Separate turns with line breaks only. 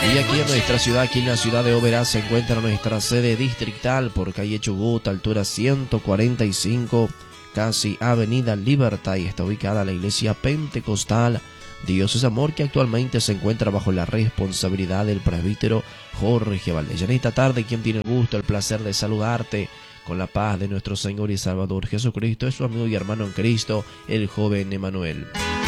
Y aquí en nuestra ciudad, aquí en la ciudad de Oberá, se encuentra nuestra sede distrital por calle Chubut, altura 145, casi Avenida Libertad, y está ubicada la iglesia pentecostal Dios es Amor, que actualmente se encuentra bajo la responsabilidad del presbítero Jorge Valdés. En esta tarde, quien tiene el gusto, el placer de saludarte con la paz de nuestro Señor y Salvador Jesucristo es su amigo y hermano en Cristo, el joven Emanuel.